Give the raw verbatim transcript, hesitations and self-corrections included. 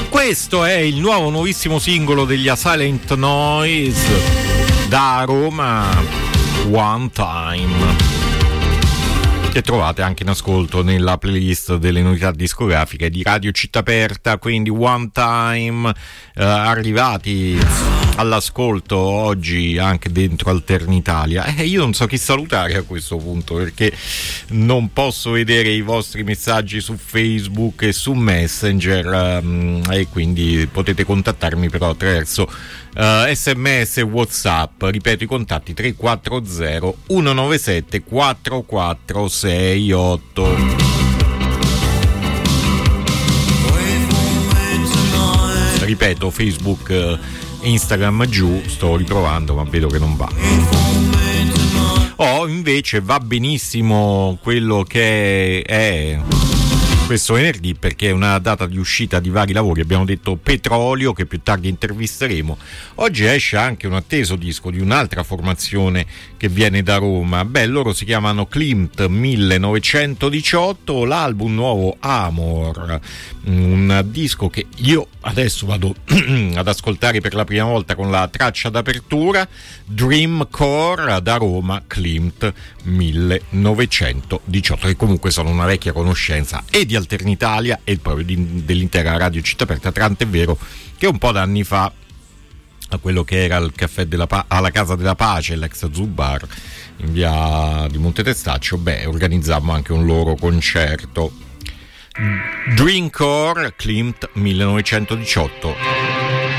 Questo è il nuovo, nuovissimo singolo degli A Silent Noise da Roma, One Time, che trovate anche in ascolto nella playlist delle novità discografiche di Radio Città Aperta. Quindi One Time, eh, arrivati all'ascolto oggi anche dentro Alternitalia. E eh, io non so chi salutare a questo punto, perché non posso vedere i vostri messaggi su Facebook e su Messenger, um, e quindi potete contattarmi però attraverso Uh, sms e WhatsApp. Ripeto i contatti: tre quattro zero uno nove sette quattro quattro sei otto. Ripeto, Facebook, uh, Instagram giù, sto riprovando ma vedo che non va. Oh, invece va benissimo quello che è questo venerdì, perché è una data di uscita di vari lavori. Abbiamo detto Petrolio, che più tardi intervisteremo. Oggi esce anche un atteso disco di un'altra formazione che viene da Roma. Beh, loro si chiamano Klimt millenovecentodiciotto, l'album nuovo Amor, un disco che io adesso vado ad ascoltare per la prima volta con la traccia d'apertura, Dreamcore da Roma, Klimt millenovecentodiciotto, che comunque sono una vecchia conoscenza e di Alternitalia e proprio di, dell'intera Radio Città Aperta, tant'è vero che un po' d'anni fa, a quello che era il caffè della pa- alla Casa della Pace, l'ex Zubar in via di Montetestaccio, beh, organizzammo anche un loro concerto. Dreamcore, Klimt millenovecentodiciotto.